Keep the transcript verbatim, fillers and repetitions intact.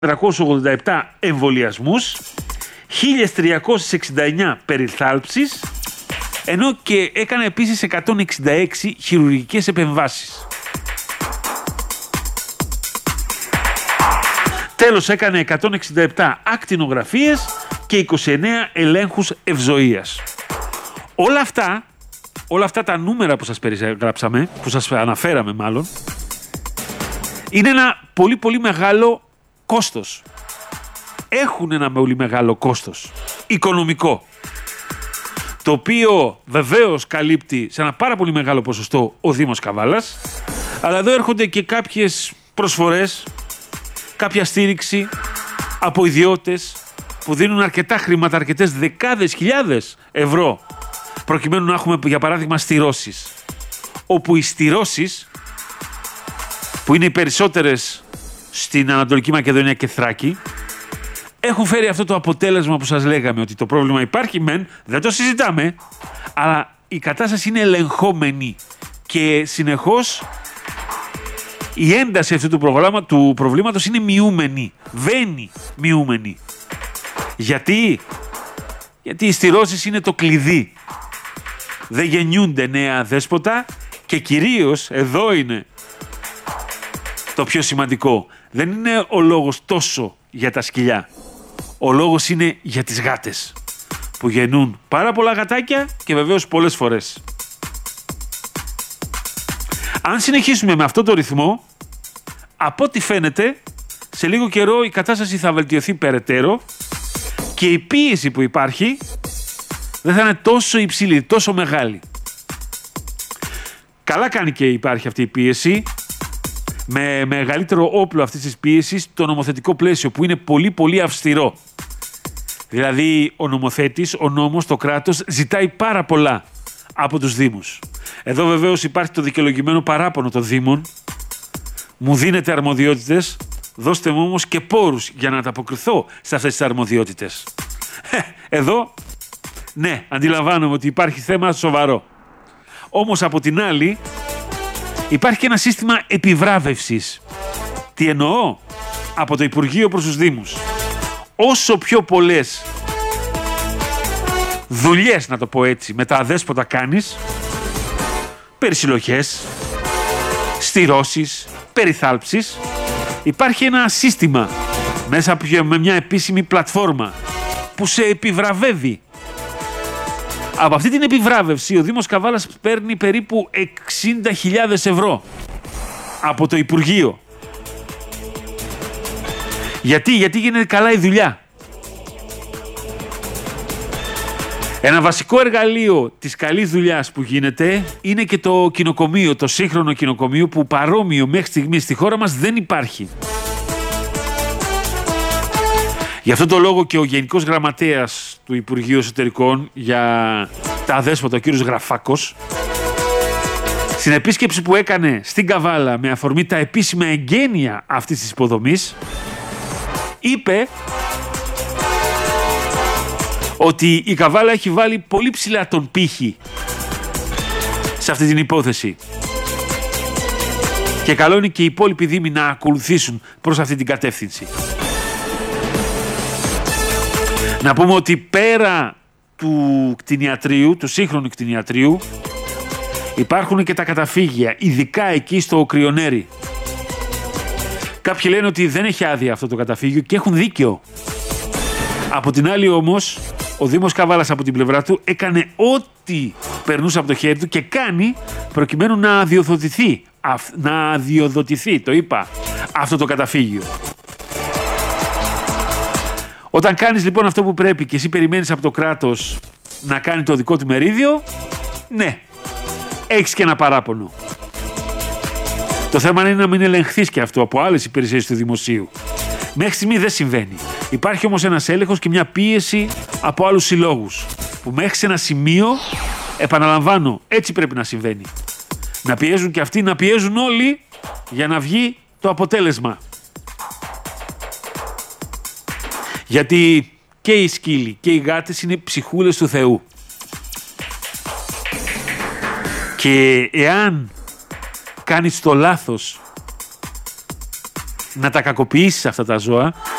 τριακόσιους ογδόντα επτά εμβολιασμούς, χίλιες τριακόσιες εξήντα εννέα περιθάλψεις, ενώ και έκανε επίσης εκατόν εξήντα έξι χειρουργικές επεμβάσεις. Τέλος, έκανε εκατόν εξήντα επτά ακτινογραφίες και είκοσι εννέα ελέγχους ευζοίας. Όλα αυτά, όλα αυτά τα νούμερα που σας περιγράψαμε, που σας αναφέραμε μάλλον, είναι ένα πολύ πολύ μεγάλο κόστος. Έχουν ένα πολύ μεγάλο κόστος οικονομικό, το οποίο βεβαίως καλύπτει σε ένα πάρα πολύ μεγάλο ποσοστό ο Δήμος Καβάλας, αλλά εδώ έρχονται και κάποιες προσφορές, κάποια στήριξη από ιδιώτες που δίνουν αρκετά χρήματα, αρκετές δεκάδες χιλιάδες ευρώ, προκειμένου να έχουμε για παράδειγμα στηρώσεις, όπου οι στηρώσεις, που είναι οι περισσότερες στην Ανατολική Μακεδονία και Θράκη, έχουν φέρει αυτό το αποτέλεσμα που σας λέγαμε, ότι το πρόβλημα υπάρχει μεν, δεν το συζητάμε, αλλά η κατάσταση είναι ελεγχόμενη και συνεχώς η ένταση αυτού του, προγράμμα, του προβλήματος είναι μειούμενη, βαίνει μειούμενη. Γιατί? Γιατί οι στηρώσεις είναι το κλειδί. Δεν γεννιούνται νέα δέσποτα και κυρίως εδώ είναι το πιο σημαντικό. Δεν είναι ο λόγος τόσο για τα σκυλιά. Ο λόγος είναι για τις γάτες, που γεννούν πάρα πολλά γατάκια και βεβαίως πολλές φορές. Αν συνεχίσουμε με αυτό το ρυθμό, από ό,τι φαίνεται, σε λίγο καιρό η κατάσταση θα βελτιωθεί περαιτέρω και η πίεση που υπάρχει δεν θα είναι τόσο υψηλή, τόσο μεγάλη. Καλά κάνει και υπάρχει αυτή η πίεση, με μεγαλύτερο όπλο αυτής της πίεσης το νομοθετικό πλαίσιο, που είναι πολύ πολύ αυστηρό. Δηλαδή ο νομοθέτης, ο νόμος, το κράτος ζητάει πάρα πολλά από τους Δήμους. Εδώ βεβαίως υπάρχει το δικαιολογημένο παράπονο των Δήμων. Μου δίνετε αρμοδιότητες, δώστε μου όμως και πόρους για να ανταποκριθώ σε αυτές τις αρμοδιότητες. Εδώ, ναι, αντιλαμβάνομαι ότι υπάρχει θέμα σοβαρό. Όμως από την άλλη υπάρχει και ένα σύστημα επιβράβευσης. Τι εννοώ? Από το Υπουργείο προς τους Δήμους. Όσο πιο πολλές δουλειές, να το πω έτσι, με τα αδέσποτα κάνεις, περισυλλογές, στηρώσεις, περιθάλψεις, υπάρχει ένα σύστημα μέσα από με μια επίσημη πλατφόρμα που σε επιβραβεύει. Από αυτή την επιβράβευση ο Δήμος Καβάλας παίρνει περίπου εξήντα χιλιάδες ευρώ από το Υπουργείο. Γιατί, γιατί γίνεται καλά η δουλειά. Ένα βασικό εργαλείο της καλής δουλειάς που γίνεται είναι και το κοινοκομείο, το σύγχρονο κοινοκομείο, που παρόμοιο μέχρι στιγμής στη χώρα μας δεν υπάρχει. Γι' αυτό το λόγο και ο Γενικός Γραμματέας του Υπουργείου Εσωτερικών για τα αδέσποτα, ο κύριος Γραφάκος, στην επίσκεψη που έκανε στην Καβάλα με αφορμή τα επίσημα εγγένεια αυτής της υποδομής, είπε ότι η Καβάλα έχει βάλει πολύ ψηλά τον πύχη σε αυτή την υπόθεση. Και καλό είναι και οι υπόλοιποι δήμοι να ακολουθήσουν προς αυτή την κατεύθυνση. Να πούμε ότι πέρα του κτηνιατρίου, του σύγχρονου κτηνιατρίου, υπάρχουν και τα καταφύγια, ειδικά εκεί στο Κρυονέρι. Κάποιοι λένε ότι δεν έχει άδεια αυτό το καταφύγιο και έχουν δίκιο. Από την άλλη όμως, ο Δήμος Καβάλας από την πλευρά του έκανε ό,τι περνούσε από το χέρι του και κάνει προκειμένου να αδειοδοτηθεί, να αδειοδοτηθεί, το είπα, αυτό το καταφύγιο. Όταν κάνεις λοιπόν αυτό που πρέπει και εσύ περιμένεις από το κράτος να κάνει το δικό του μερίδιο, ναι, έχεις και ένα παράπονο. Το θέμα είναι να μην ελεγχθείς και αυτό από άλλες υπηρεσίες του δημοσίου. Μέχρι στιγμή δεν συμβαίνει. Υπάρχει όμως ένας έλεγχος και μια πίεση από άλλους συλλόγους, που μέχρι σε ένα σημείο, επαναλαμβάνω, έτσι πρέπει να συμβαίνει. Να πιέζουν και αυτοί, να πιέζουν όλοι για να βγει το αποτέλεσμα. Γιατί και οι σκύλοι και οι γάτες είναι ψυχούλες του Θεού. Και εάν κάνεις το λάθος να τα κακοποιήσεις αυτά τα ζώα